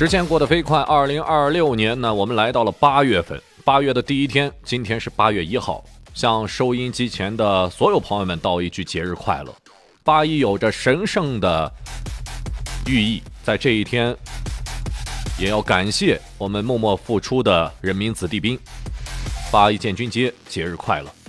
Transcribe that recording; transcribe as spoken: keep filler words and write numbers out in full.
时间过得飞快，二零二六年呢，我们来到了八月份，八月的第一天，今天是八月一号。向收音机前的所有朋友们道一句节日快乐。八一有着神圣的寓意，在这一天，也要感谢我们默默付出的人民子弟兵。八一建军节，节日快乐！